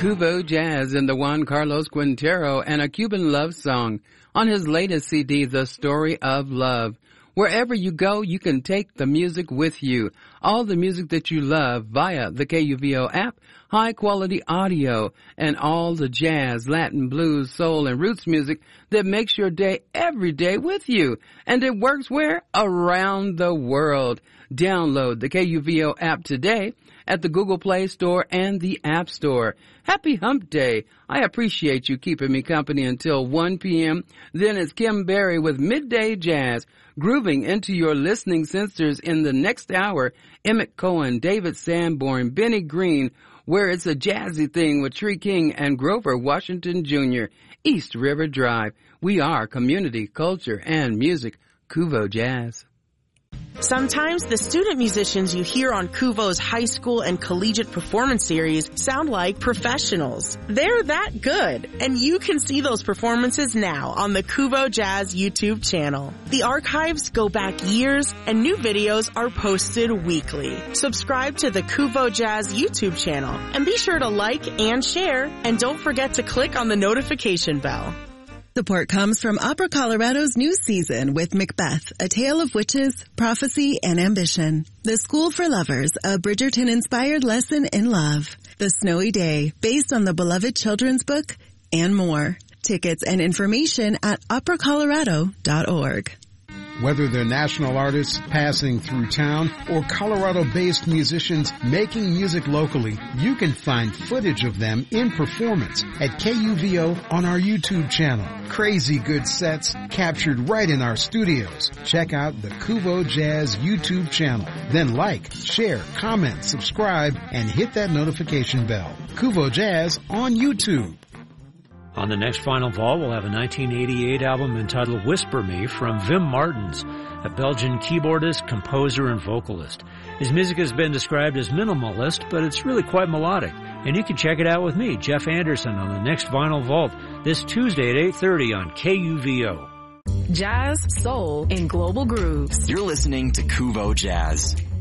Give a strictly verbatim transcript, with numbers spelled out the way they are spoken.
Kuvo Jazz and the Juan Carlos Quintero and a Cuban love song on his latest C D, The Story of Love. Wherever you go, you can take the music with you. All the music that you love via the K U V O app, high-quality audio, and all the jazz, Latin, blues, soul, and roots music that makes your day every day with you. And it works where? Around the world. Download the K U V O app today at the Google Play Store and the App Store. Happy Hump Day. I appreciate you keeping me company until one p.m. Then it's Kim Berry with Midday Jazz, grooving into your listening sensors in the next hour. Emmett Cohen, David Sanborn, Benny Green, where it's a jazzy thing with Tree King and Grover Washington Junior East River Drive. We are community, culture, and music. Kuvo Jazz. Sometimes the student musicians you hear on Kuvo's high school and collegiate performance series sound like professionals. They're that good, and you can see those performances now on the Kuvo Jazz YouTube channel. The archives go back years, and new videos are posted weekly. Subscribe to the Kuvo Jazz YouTube channel, and be sure to like and share, and don't forget to click on the notification bell. Support comes from Opera Colorado's new season with Macbeth, A Tale of Witches, Prophecy, and Ambition. The School for Lovers, a Bridgerton-inspired lesson in love. The Snowy Day, based on the beloved children's book, and more. Tickets and information at opera colorado dot org. Whether they're national artists passing through town or Colorado-based musicians making music locally, you can find footage of them in performance at K U V O on our YouTube channel. Crazy good sets captured right in our studios. Check out the Kuvo Jazz YouTube channel. Then like, share, comment, subscribe, and hit that notification bell. Kuvo Jazz on YouTube. On the next Final Vault, we'll have a nineteen eighty-eight album entitled Whisper Me from Wim Martens, a Belgian keyboardist, composer, and vocalist. His music has been described as minimalist, but it's really quite melodic. And you can check it out with me, Jeff Anderson, on the next Vinyl Vault this Tuesday at eight thirty on K U V O. Jazz, soul, and global grooves. You're listening to Kuvo Jazz.